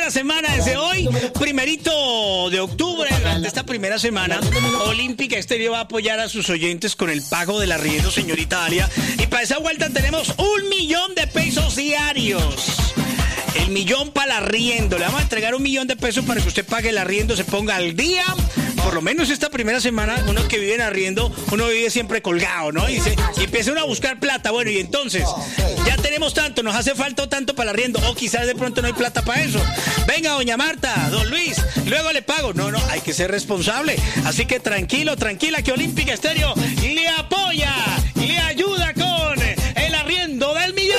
primera semana desde hoy, 1 de octubre. Durante esta primera semana, Olímpica Estéreo va a apoyar a sus oyentes con el pago del arriendo, señorita Dalia. Y para esa vuelta tenemos 1.000.000 de pesos diarios. El millón para el arriendo. Le vamos a entregar 1.000.000 de pesos para que usted pague el arriendo, se ponga al día. Por lo menos esta primera semana, uno que vive en arriendo, uno vive siempre colgado, ¿no? Y empieza uno a buscar plata. Bueno, y entonces, ya tenemos tanto, nos hace falta tanto para el arriendo. O quizás de pronto no hay plata para eso. Venga, doña Marta, don Luis, luego le pago. No, hay que ser responsable. Así que tranquilo, tranquila, que Olímpica Estéreo le apoya, le ayuda con el arriendo del millón.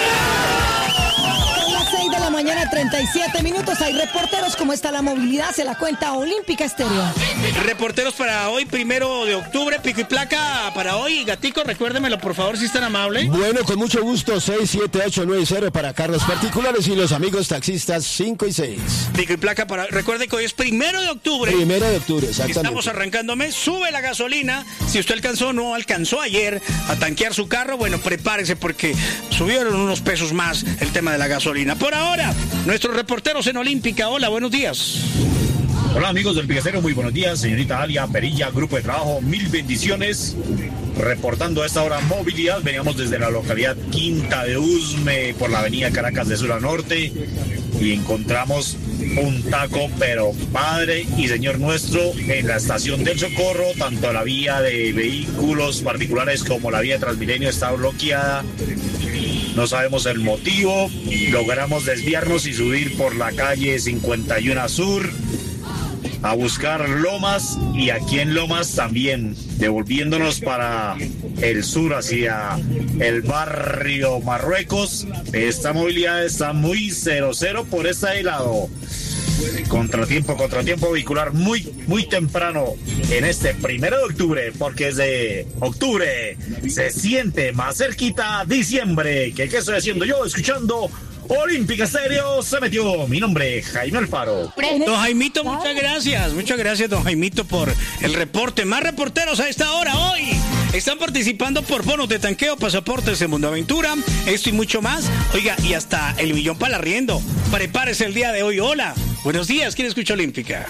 37 minutos. Hay reporteros. ¿Cómo está la movilidad? Se la cuenta Olímpica Estéreo. Reporteros para hoy, 1 de octubre. Pico y placa para hoy. Gatico, recuérdemelo, por favor, si es tan amable. Bueno, con mucho gusto. 67890 para carros particulares y los amigos taxistas 5 y 6. Pico y placa para... Recuerde que hoy es 1 de octubre. 1 de octubre, exactamente. Estamos arrancando mes. Sube la gasolina. Si usted alcanzó o no alcanzó ayer a tanquear su carro, bueno, prepárese porque subieron unos pesos más el tema de la gasolina. Por ahora, nuestros reporteros en Olímpica. Hola, buenos días. Hola amigos del Picacero, muy buenos días. Señorita Dalia, Perilla, grupo de trabajo, mil bendiciones. Reportando a esta hora movilidad, veníamos desde la localidad Quinta de Usme por la avenida Caracas de sur a norte y encontramos un taco, pero Padre y Señor nuestro, en la estación del Socorro. Tanto la vía de vehículos particulares como la vía de Transmilenio está bloqueada. No sabemos el motivo. Logramos desviarnos y subir por la calle 51 Sur a buscar Lomas, y aquí en Lomas también, devolviéndonos para el sur hacia el barrio Marruecos. Esta movilidad está muy 00 por este lado. Contratiempo vehicular muy temprano en este 1 de octubre, porque desde octubre se siente más cerquita diciembre. ¿Qué estoy haciendo yo? Escuchando Olímpica Estéreo, se metió. Mi nombre, Jaime Alfaro. Don Jaimito, muchas gracias, don Jaimito, por el reporte. Más reporteros a esta hora hoy. Están participando por bonos de tanqueo, pasaportes de Mundo Aventura, esto y mucho más. Oiga, y hasta el millón para el arriendo. Prepárese el día de hoy. Hola, buenos días, ¿quién escucha Olímpica?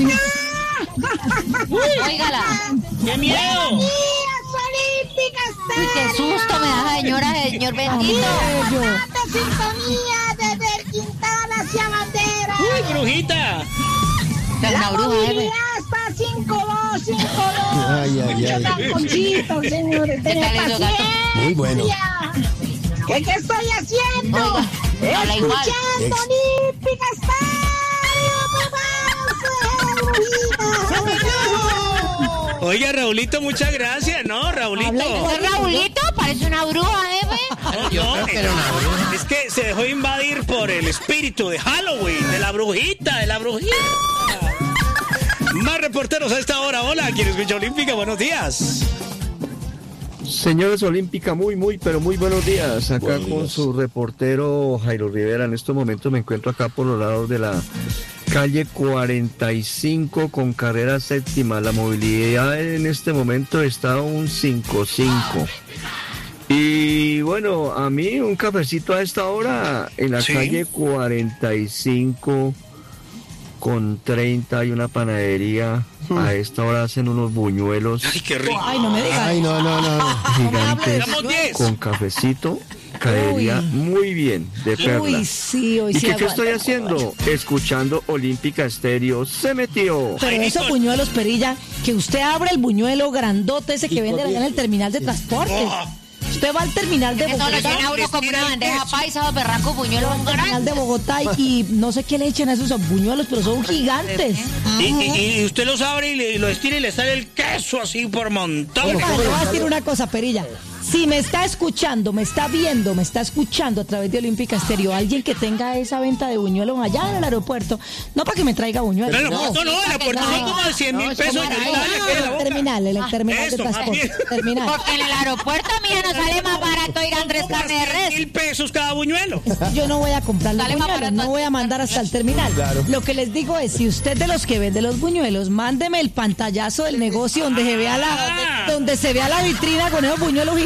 Óigala. ¡Qué miedo! Olímpica Estéreo. Uy, qué susto me da, señor bendito. Alta sintonía desde el Quintal hacia Bandera. ¡Uy, brujita! La movilidad está 5-2. Ay. Conchito, señores, tened paciencia. Muy bueno. ¿Qué estoy haciendo? Habla igual. Escuchando Olímpica Estéreo. Oiga, Raulito, muchas gracias, ¿no? Raulito. Raulito parece una bruja, No, es que se dejó invadir por el espíritu de Halloween, de la brujita. Más reporteros a esta hora. Hola, ¿quién escucha Olímpica? Buenos días. Señores Olímpica, muy buenos días. Acá con su reportero Jairo Rivera. En estos momentos me encuentro acá por los lados de la calle 45 con carrera séptima. La movilidad en este momento está un 5-5. Y bueno, a mí un cafecito a esta hora en la calle 45 con 30 hay una panadería. A esta hora hacen unos buñuelos. ¡Ay, qué rico! Ay, no me digas. Ay, no. Gigantes con cafecito. Caería muy bien de perla. Uy, sí, hoy ¿Y sí. qué estoy haciendo? Escuchando Olímpica Estéreo. Se metió. Pero esos buñuelos, Perilla, que usted abre el buñuelo grandote ese que venden allá en el terminal de transporte. Usted va al terminal de Bogotá. Eso lo llena uno como una bandeja paisa, berracos, buñuelos terminal de Bogotá y no sé qué le echan a esos buñuelos, pero son gigantes. Y usted los abre y lo estira y le sale el queso así por montón. Le voy a decir una cosa, Perilla. Si me está escuchando, me está viendo, me está escuchando a través de Olímpica Estéreo, alguien que tenga esa venta de buñuelos allá en el aeropuerto, no para que me traiga buñuelos. No, el aeropuerto son como de 100.000 pesos. En el terminal de transporte. Porque en el aeropuerto, mija, nos sale más barato ir a Andrés Carne de Res. 100.000 pesos cada buñuelo. Yo no voy a comprar los buñuelos, no voy a mandar hasta el terminal. Claro. Lo que les digo es, si usted de los que vende los buñuelos, mándeme el pantallazo del negocio donde se vea la vitrina con esos buñuelos gigantes.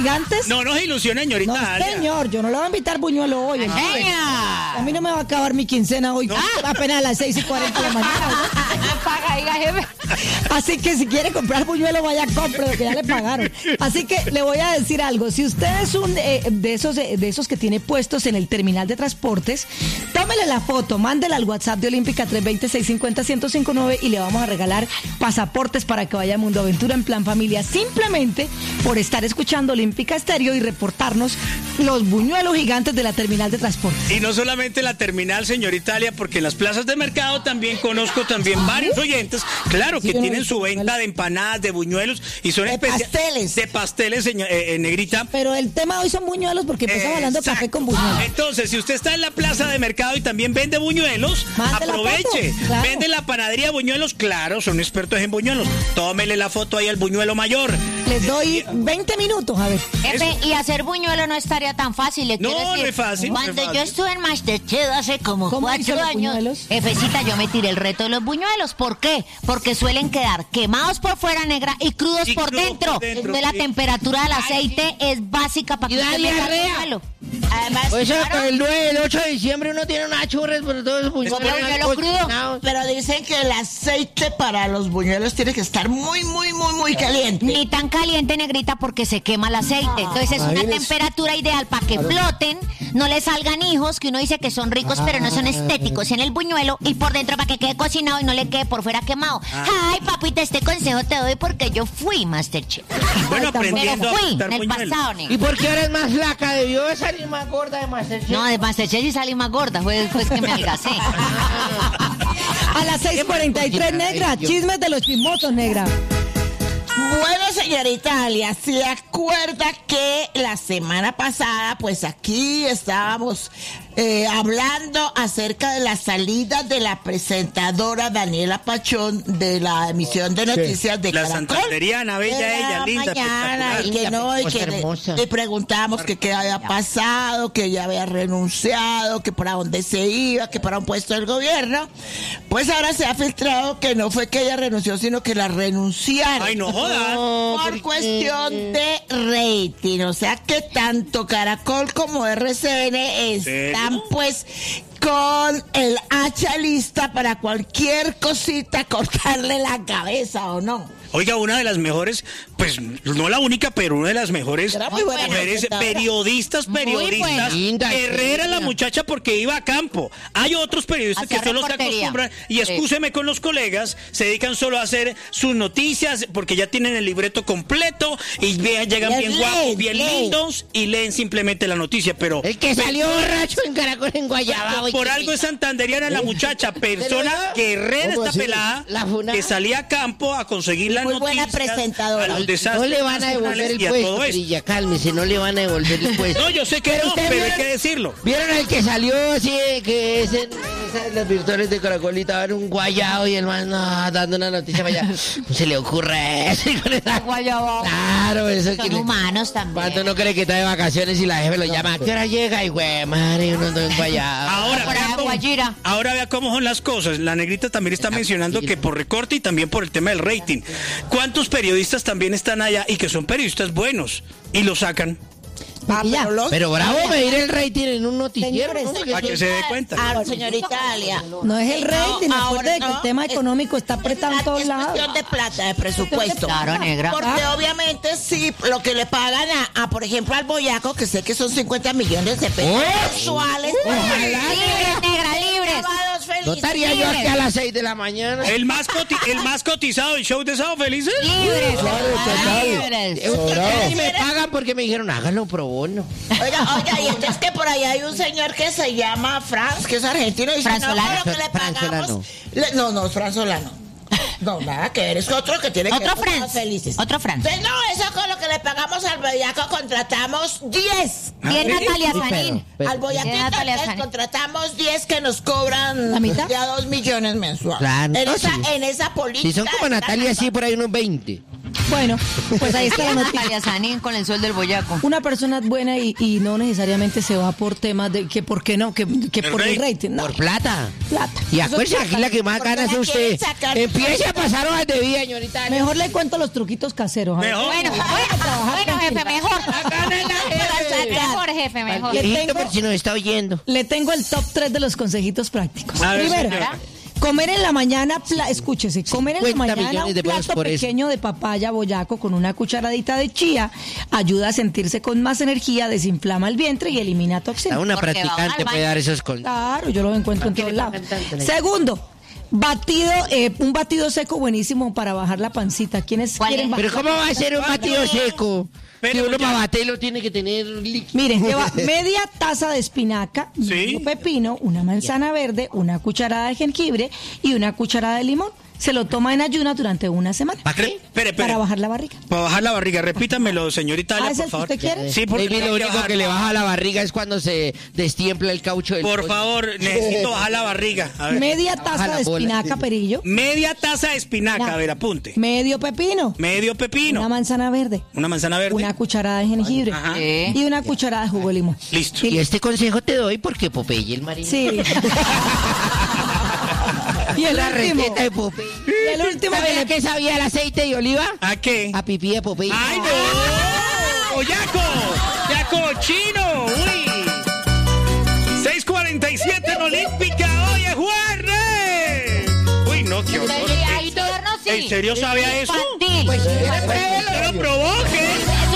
gigantes. No nos ilusione, señorita No, Dalia. señor, yo no le voy a invitar buñuelo hoy. A mí no me va a acabar mi quincena hoy. Apenas a las 6:40 de la mañana. Paga, diga, jefe. Así que si quiere comprar buñuelo, vaya a comprar, que ya le pagaron. Así que le voy a decir algo. Si usted es un de esos que tiene puestos en el terminal de transportes, tómele la foto, mándela al WhatsApp de Olímpica 320-650-1059 y le vamos a regalar pasaportes para que vaya a Mundo Aventura en plan familia, simplemente por estar escuchando Olímpica Estéreo y reportarnos los buñuelos gigantes de la terminal de transportes. Y no solamente la terminal, señorita Dalia, porque en las plazas de mercado también conozco varios oyentes, claro, que tienen su venta de empanadas, de buñuelos y son pasteles. De pasteles, negrita. Pero el tema hoy son buñuelos porque empezamos hablando de café con buñuelos. Entonces, si usted está en la plaza de mercado y también vende buñuelos, Mande la aproveche. foto, claro. Vende la panadería de buñuelos, claro, son expertos en buñuelos. Tómele la foto ahí al buñuelo mayor. Les doy 20 minutos, a ver. Jefe, y hacer buñuelo no estaría tan fácil. Le quiero No, decir, no es fácil. Cuando yo estuve en Masterchef hace como ¿Cómo hizo 4 los años, buñuelos? jefecita, yo me tiré el reto de los buñuelos. ¿Por qué? Porque suelen quedar quemados por fuera, negra, y crudos por dentro. Entonces la temperatura del aceite es básica para que usted meta el buñuelo. Además, O sea, claro, el 8 de diciembre uno tiene unas churras por todos los buñuelos. Pero buñuelo crudo. Pero dicen que el aceite para los buñuelos tiene que estar muy caliente. ni tan caliente, negrita, porque se quema el aceite. Entonces es una temperatura ideal para que floten, no le salgan hijos, que uno dice que son ricos, pero no son estéticos en el buñuelo, y por dentro para que quede cocinado y no le quede por fuera quemado. Ay, papita, este consejo te doy porque yo fui Masterchef. Bueno, Pero aprendiendo a fui fritar en el buñuelos. pasado, negra. ¿Y por qué eres más flaca? Debió de salir más gorda de Masterchef. No, de Masterchef sí salí más gorda, fue después que me adelgacé. A las 6:43, negra. Chismes de los chismosos, negra. Bueno, señorita Dalia, ¿se acuerda que la semana pasada, pues aquí estábamos hablando acerca de la salida de la presentadora Daniela Pachón de la emisión de noticias de La Caracol? santanderiana, bella De la ella, linda, mañana, y espectacular. que no, y Pues que hermosa. le preguntábamos que qué había pasado, que ella había renunciado, que para dónde se iba, que para un puesto del gobierno. Pues ahora se ha filtrado que no fue que ella renunció, sino que la renunciaron. Ay, no jodas. Por cuestión de rating, o sea que tanto Caracol como RCN están pues con el hacha lista para cualquier cosita cortarle la cabeza o no. Oiga, una de las mejores, pues no la única, pero una de las mejores Era muy buena mujeres presentadora. periodistas. buena. Linda, Herrera la linda. muchacha porque iba a campo. Hay otros periodistas Hacía que solo se reportería. acostumbran, y Sí. excúseme con los colegas, se dedican solo a hacer sus noticias porque ya tienen el libreto completo y llegan Y bien leen, guapos, bien leen. lindos y leen simplemente la noticia, pero El que salió borracho en Caracol en Guayabao. por algo es santanderiana la muchacha, persona guerrera ¿Cómo esta así? pelada, La funada. que salía a campo a conseguir las Muy buena noticias, presentadora. a los No desastres le van a devolver nacionales el y a puesto, todo eso. Perilla, cálmese, no le van a devolver el puesto. No, yo sé que no, ustedes pero hay vieron- que decirlo. ¿Vieron el que salió así, que es en las virtuales de Caracolita, en un guayao y el man dando una noticia para allá? ¿Cómo se le ocurre eso? Y con esa- Guayabo. Claro, eso que Son le... humanos ¿Cuánto también. no cree que está de vacaciones y la jefe lo llama? ¿A qué hora llega? Y güey, madre, uno anda en guayao. Ahora Por vea, allá, Guajira. ahora vea cómo son las cosas. La negrita también está mencionando que por recorte y también por el tema del rating. ¿Cuántos periodistas también están allá y que son periodistas buenos y lo sacan? Maquilla. Pero bravo medir el rating en un noticiero, Señores, ¿no? Porque Para que se dé cuenta. Señorita Dalia. No es el rating, acuérdate que no, el tema económico está apretado en todos es lados. cuestión de plata, de presupuesto. Claro, negra. Porque obviamente sí, lo que le pagan por ejemplo, al Boyaco, que sé que son 50 millones de pesos mensuales. Libres, negra, libres. Sábados felices. no estaría yo aquí a las 6 de la mañana. El más cotizado del show de Sábado Felices. Libres. Ustedes ni me pagan porque me dijeron, háganlo pro bono. Oiga, y es que por ahí hay un señor que se llama Franz, que es argentino, y dice, Franz no, Solano. lo que le Franz pagamos... Solano. No, es Franz Solano. No, nada que ver, es otro que tiene que Otro ver con los Franz. felices. Otro Franz. Entonces, no, eso con lo que le pagamos al Boyaco contratamos 10. Bien, Natalia Sanín. Al Boyaquito Bien, Natalia entonces, Sanín. contratamos 10 que nos cobran ¿La mitad? ya 2 millones mensuales. Claro, en, no, esa, sí. en esa política. Si son como Natalia, sí, por ahí unos 20. Bueno, pues ahí está la noticia. Natalia Sanín con el sol del boyaco. Una persona es buena y no necesariamente se va por temas de que por qué no, que por el rating. No. Por plata. Plata. Y Eso acuérdese es aquí la que más Porque gana es la usted. quieren sacar. Empiece a pasar hojas de vida, señorita. Mejor le cuento los truquitos caseros. Mejor. Bueno, jefe, mejor. Mejor, jefe, mejor. Le Hijito, tengo- por si nos está oyendo. Le tengo el top 3 de los consejitos prácticos. A ver, Primero, señora. comer en la mañana, escúchese, comer en la 50 mañana millones un de pesos plato por eso. pequeño de papaya boyaco con una cucharadita de chía ayuda a sentirse con más energía, desinflama el vientre y elimina toxinas. A una Porque va practicante al puede baño. dar esos consejos. Claro, yo lo encuentro en todos lados. cantante? Segundo, un batido seco buenísimo para bajar la pancita. ¿Quiénes ¿Cuál quieren es? Pero bajar? ¿cómo va a ser un batido seco? Pero Si uno ya- para batirlo tiene que tener líquido. Miren, lleva media taza de espinaca, Sí. medio pepino, una manzana verde, una cucharada de jengibre y una cucharada de limón. Se lo toma en ayunas durante una semana. ¿Para qué? Espere. Para bajar la barriga. Para bajar la barriga, repítamelo, señorita Alia, ¿es por el que favor. usted quiere? Sí, porque Baby, lo tengo que único que le bajar. baja la barriga es cuando se destiempla el caucho del Por pollo. favor, necesito bajar la barriga. A ver. Media Baja taza la de bola. espinaca, perillo. Media taza de espinaca, a ver, apunte. Medio pepino. Medio pepino. Una manzana verde. Una manzana verde. Una cucharada de jengibre. Ajá. Sí. Y una cucharada de jugo de limón. Listo. Y este consejo te doy porque Popeye el marino. Sí. Y el La último. receta de Popeye. Y el último que ¿Sabía le que sabía el aceite de oliva? ¿A qué? A pipí de Popeye. ¡Ay, no! ¡Oyaco! ¡Ya cochino! ¡Uy! 6:47 en Olímpica. ¡Hoy es jueves! ¡Uy, no, qué horror! Ahí todavía no, sí. ¿En serio sabía eso? Infantil. Pues, ¿Usted lo probó? ¿Qué?